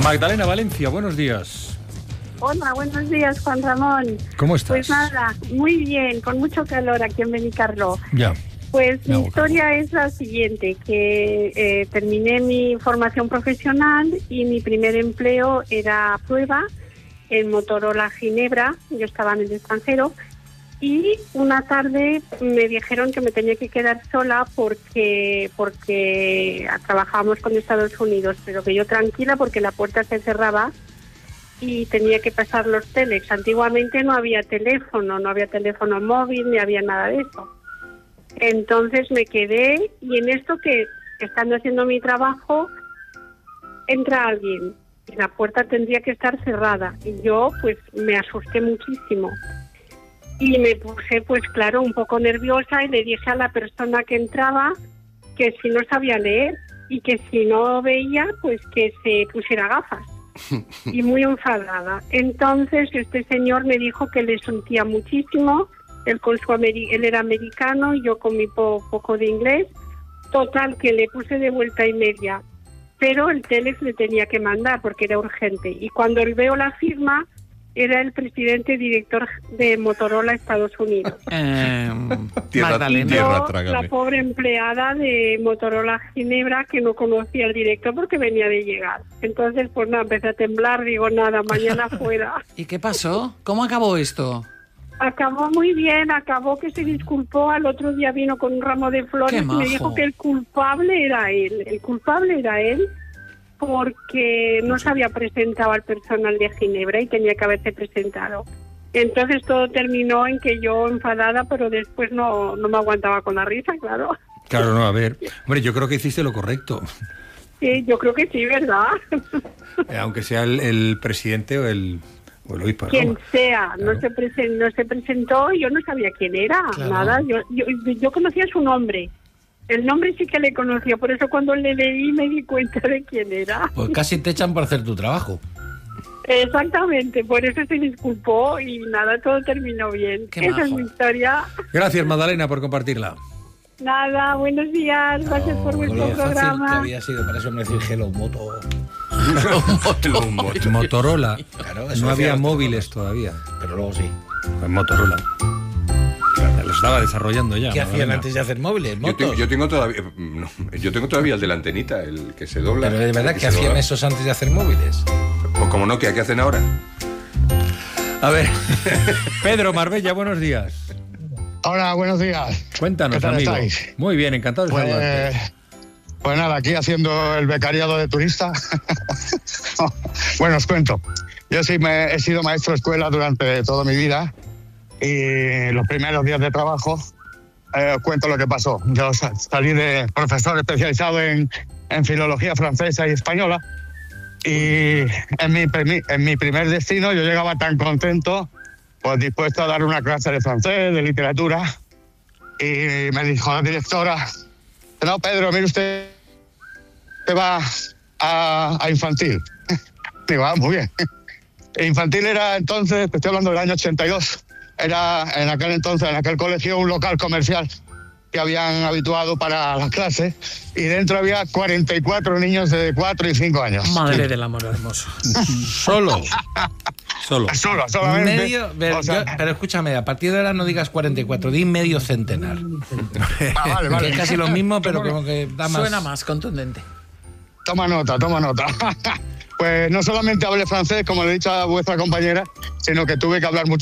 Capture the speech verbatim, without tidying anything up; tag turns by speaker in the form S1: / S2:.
S1: Magdalena Valencia, buenos días.
S2: Hola, buenos días, Juan Ramón.
S1: ¿Cómo estás?
S2: Pues nada, muy bien, con mucho calor aquí en Benicarló.
S1: Ya.
S2: Pues
S1: Me
S2: mi historia
S1: calor.
S2: es la siguiente, que eh, terminé mi formación profesional y mi primer empleo era prueba en Motorola Ginebra. Yo estaba en el extranjero y una tarde me dijeron que me tenía que quedar sola porque porque trabajábamos con Estados Unidos, pero que yo tranquila porque la puerta se cerraba y tenía que pasar los telex. Antiguamente no había teléfono, no había teléfono móvil, ni había nada de eso. Entonces me quedé y en esto que, estando haciendo mi trabajo, entra alguien y la puerta tendría que estar cerrada. Y yo pues me asusté muchísimo. Y me puse, pues claro, un poco nerviosa y le dije a la persona que entraba que si no sabía leer y que si no veía, pues que se pusiera gafas. Y muy enfadada. Entonces este señor me dijo que le sentía muchísimo, él, con su ameri- él era americano y yo con mi po- poco de inglés. Total, que le puse de vuelta y media, pero el telex le tenía que mandar porque era urgente. Y cuando él veo la firma, era el presidente director de Motorola Estados Unidos.
S3: Eh,
S4: Tierra,
S3: Magdalena.
S4: tierra,
S2: Yo,
S4: trágame.
S2: la pobre empleada de Motorola Ginebra, que no conocía al director porque venía de llegar. Entonces, pues nada, empecé a temblar, digo, nada, mañana fuera.
S3: ¿Y qué pasó? ¿Cómo acabó esto?
S2: Acabó muy bien, acabó que se disculpó, al otro día vino con un ramo de flores
S3: ¡Qué
S2: y me
S3: majo!
S2: dijo que el culpable era él. El culpable era él porque no se había presentado al personal de Ginebra y tenía que haberse presentado. Entonces todo terminó en que yo enfadada, pero después no, no me aguantaba con la risa, claro.
S1: Claro, no, a ver. Hombre, yo creo que hiciste lo correcto.
S2: Sí, yo creo que sí, ¿verdad?
S1: Eh, aunque sea el, el presidente o el, o el obispo.
S2: Quien
S1: ¿no?
S2: sea,
S1: Claro.
S2: no se presen- no se presentó y yo no sabía quién era,
S3: Claro.
S2: nada. Yo, yo, yo conocía su nombre. El nombre sí que le conocía, por eso cuando le leí me di cuenta de quién era.
S5: Pues casi te echan por hacer tu trabajo.
S2: Exactamente, por eso se disculpó y nada, todo terminó bien.
S3: Qué
S2: Esa es
S3: majo.
S2: mi historia.
S1: Gracias, Magdalena, por compartirla.
S2: Nada, buenos días, gracias por
S5: Con
S2: vuestro
S5: lo fácil que
S2: programa.
S5: había sido para eso me decir Hello Moto.
S4: Un moto.
S1: Motorola.
S5: Claro, eso
S1: No había
S5: decía
S1: móviles todavía.
S5: Pero luego sí.
S1: Pues Motorola. Claro, lo estaba desarrollando ya.
S5: ¿Qué hacían
S1: Magdalena.
S5: antes de hacer móviles?
S4: Yo,
S5: Motos.
S4: tengo, yo tengo todavía no, yo tengo todavía el de la antenita, el que se dobla.
S5: Pero de verdad,
S4: el
S5: ¿qué
S4: se
S5: hacían
S4: dobla.
S5: esos antes de hacer móviles?
S4: Pues como no, ¿qué qué hacen ahora?
S1: A ver, Pedro Marbella, buenos días.
S6: Hola, buenos días.
S1: Cuéntanos,
S6: ¿Qué tal
S1: amigo.
S6: estáis?
S1: Muy bien, encantado de
S6: Pues,
S1: saludarte.
S6: pues nada, aquí haciendo el becariado de turista. Bueno, os cuento. Yo sí me, he sido maestro de escuela durante toda mi vida y los primeros días de trabajo eh, os cuento lo que pasó. Yo sa- salí de profesor especializado en, en filología francesa y española y en mi, primi- en mi primer destino yo llegaba tan contento, pues dispuesto a dar una clase de francés, de literatura, y me dijo la directora: no, Pedro, mire usted, te va a, a infantil. Digo, ah, muy bien. Infantil era entonces, te estoy hablando del año ochenta y dos, era en aquel entonces, en aquel colegio, un local comercial que habían habituado para las clases, y dentro había cuarenta y cuatro niños de cuatro y cinco años.
S3: Madre del amor hermoso.
S1: Solo. Solo.
S6: Solo, solamente.
S5: Medio, pero,
S6: O sea,
S5: yo- pero escúchame, a partir de ahora no digas cuarenta y cuatro, di medio centenar.
S6: ah, vale, vale.
S5: Que es casi lo mismo, pero como que da más.
S3: Suena más contundente.
S6: Toma nota, toma nota. Pues no solamente hablé francés, como le he dicho a vuestra compañera, sino que tuve que hablar mucho